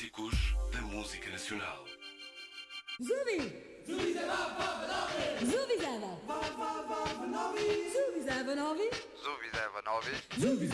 clássicos da música nacional. Zubi! Zubizava! Zubizava Novi! Zubizava Novi! Zubizava Novi! Zubizava